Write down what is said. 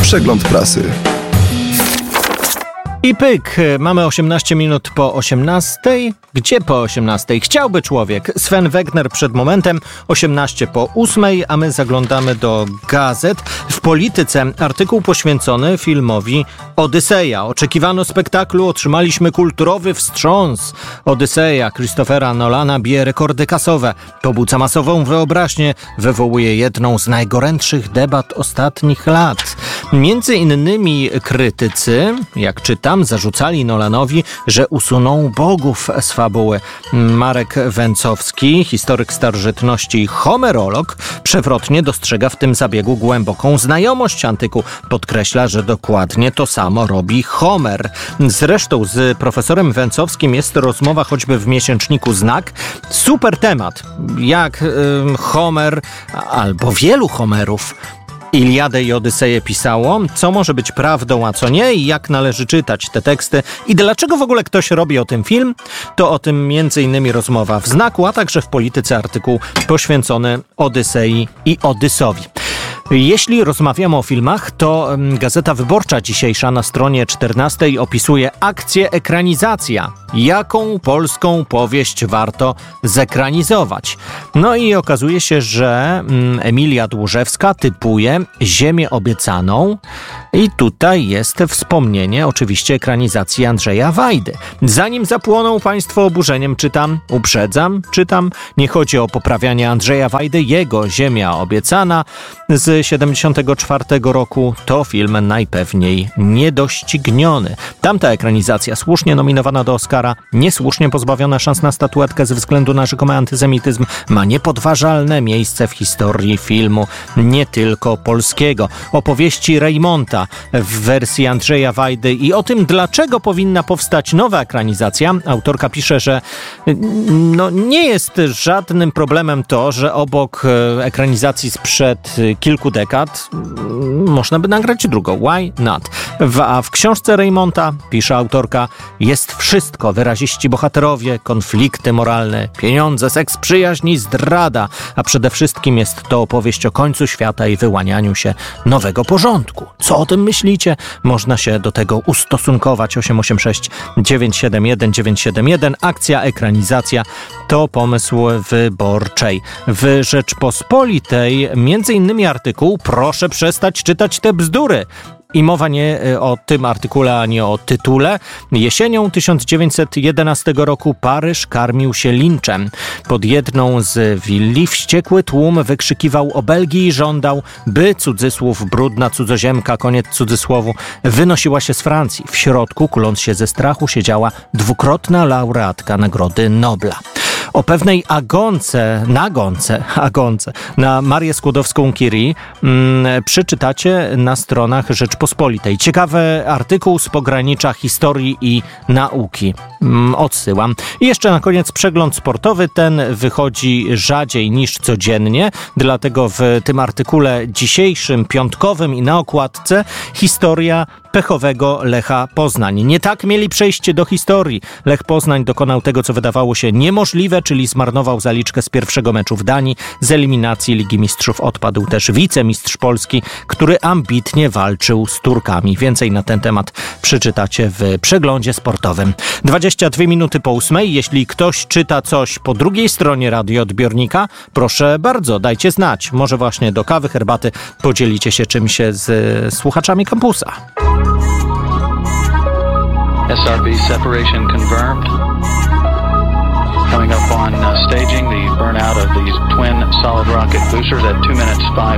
Przegląd prasy. I pyk, mamy 18 minut po 18. Gdzie po 18? Chciałby człowiek. Sven Wegner przed momentem, 18 po 8, a my zaglądamy do gazet. W Polityce artykuł poświęcony filmowi Odyseja. Oczekiwano spektaklu, otrzymaliśmy kulturowy wstrząs. Odyseja Christophera Nolana bije rekordy kasowe, pobudza masową wyobraźnię, wywołuje jedną z najgorętszych debat ostatnich lat. Między innymi krytycy, jak czytam, zarzucali Nolanowi, że usunął bogów z fabuły. Marek Węcowski, historyk starożytności i homerolog, przewrotnie dostrzega w tym zabiegu głęboką znajomość antyku. Podkreśla, że dokładnie to samo robi Homer. Zresztą z profesorem Węcowskim jest rozmowa choćby w miesięczniku Znak. Super temat, jak Homer albo wielu Homerów Iliadę i Odyseję pisało, co może być prawdą, a co nie i jak należy czytać te teksty i dlaczego w ogóle ktoś robi o tym film, to o tym m.in. rozmowa w Znaku, a także w Polityce artykuł poświęcony Odysei i Odysowi. Jeśli rozmawiamy o filmach, to Gazeta Wyborcza dzisiejsza na stronie 14 opisuje akcję ekranizacja. Jaką polską powieść warto zekranizować? No i okazuje się, że Emilia Dłużewska typuje Ziemię obiecaną i tutaj jest wspomnienie oczywiście ekranizacji Andrzeja Wajdy. Zanim zapłoną Państwo oburzeniem, czytam, nie chodzi o poprawianie Andrzeja Wajdy, jego Ziemia obiecana z 74 roku to film najpewniej niedościgniony. Tamta ekranizacja słusznie nominowana do Oscara, niesłusznie pozbawiona szans na statuetkę ze względu na rzekomy antysemityzm, ma niepodważalne miejsce w historii filmu, nie tylko polskiego. Opowieści Rejmonta w wersji Andrzeja Wajdy i o tym, dlaczego powinna powstać nowa ekranizacja. Autorka pisze, że nie jest żadnym problemem to, że obok ekranizacji sprzed kilku dekad można by nagrać drugą. Why not? A w książce Rejmonta, pisze autorka, jest wszystko. Wyraziści bohaterowie, konflikty moralne, pieniądze, seks, przyjaźń i zdrada. A przede wszystkim jest to opowieść o końcu świata i wyłanianiu się nowego porządku. Co o tym myślicie? Można się do tego ustosunkować. 886 971 971. Akcja ekranizacja to pomysł Wyborczej. W Rzeczpospolitej między innymi artykuł "Proszę przestać czytać te bzdury". I mowa nie o tym artykule, ani o tytule. Jesienią 1911 roku Paryż karmił się linczem. Pod jedną z willi wściekły tłum wykrzykiwał o Belgii i żądał, by, cudzysłów, brudna cudzoziemka, koniec cudzysłowu, wynosiła się z Francji. W środku, kuląc się ze strachu, siedziała dwukrotna laureatka Nagrody Nobla. O pewnej nagonce na Marię Skłodowską-Curie przeczytacie na stronach Rzeczpospolitej. Ciekawy artykuł z pogranicza historii i nauki. Odsyłam. I jeszcze na koniec przegląd sportowy. Ten wychodzi rzadziej niż codziennie, dlatego w tym artykule dzisiejszym, piątkowym i na okładce historia pechowego Lecha Poznań. Nie tak mieli przejście do historii. Lech Poznań dokonał tego, co wydawało się niemożliwe, czyli zmarnował zaliczkę z pierwszego meczu w Danii. Z eliminacji Ligi Mistrzów odpadł też wicemistrz Polski, który ambitnie walczył z Turkami. Więcej na ten temat przeczytacie w przeglądzie sportowym. 22 minuty po 8. Jeśli ktoś czyta coś po drugiej stronie radioodbiornika, proszę bardzo, dajcie znać. Może właśnie do kawy, herbaty podzielicie się czymś z słuchaczami kampusa. SRB separation confirmed. Coming up on staging, the burnout of these twin solid rocket boosters at 2 minutes 5